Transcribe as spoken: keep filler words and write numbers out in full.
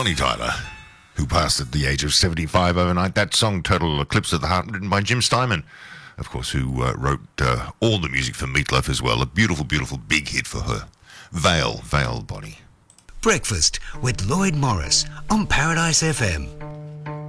Bonnie Tyler, who passed at the age of seventy-five overnight. That song, Total Eclipse of the Heart, written by Jim Steinman, of course, who uh, wrote uh, all the music for Meat Loaf as well. A beautiful, beautiful big hit for her. Vale, Vale, Bonnie. Breakfast with Lloyd Morris on Paradise F M.